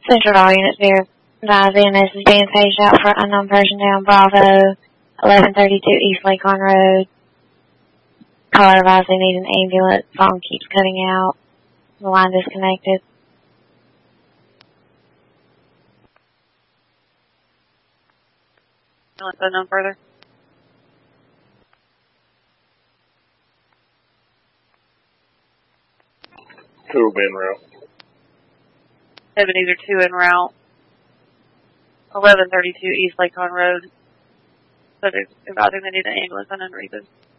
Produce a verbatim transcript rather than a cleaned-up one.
Central All units here. Advise E M S is being paged out for unknown person down Bravo, eleven thirty-two East Lacon Road. Caller advised they need an ambulance. Phone keeps cutting out. The line disconnected. Let's go no further. Two will be en route. Seven either two en route. eleven thirty-two East Lacon Road. So they're advising they need an ambulance on Enriquez.